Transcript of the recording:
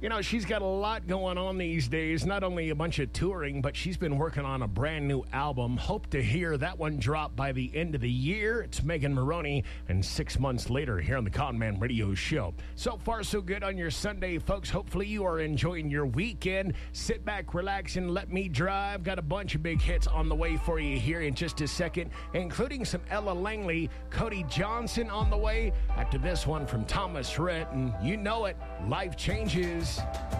You know, she's got a lot going on these days. Not only a bunch of touring, but she's been working on a brand new album. Hope to hear that one drop by the end of the year. It's Megan Moroney, and 6 months later here on the Conman Radio Show. So far, so good on your Sunday, folks. Hopefully you are enjoying your weekend. Sit back, relax, and let me drive. Got a bunch of big hits on the way for you here in just a second, including some Ella Langley, Cody Johnson on the way. After this one from Thomas Rhett, and you know it, Life Changes.